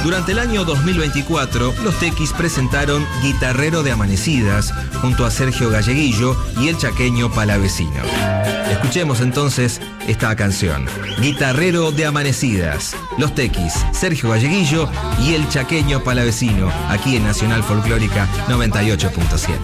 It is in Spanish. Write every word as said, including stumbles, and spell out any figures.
Durante el año dos mil veinticuatro, los Tequis presentaron Guitarrero de Amanecidas junto a Sergio Galleguillo y el chaqueño Palavecino. Escuchemos entonces esta canción, Guitarrero de Amanecidas, los Tequis, Sergio Galleguillo y el chaqueño Palavecino, aquí en Nacional Folclórica noventa y ocho punto siete.